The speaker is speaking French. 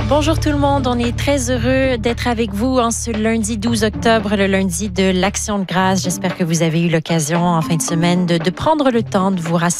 Bonjour tout le monde, on est très heureux d'être avec vous en ce lundi 12 octobre, le lundi de l'Action de grâce. J'espère que vous avez eu l'occasion en fin de semaine de prendre le temps de vous rassembler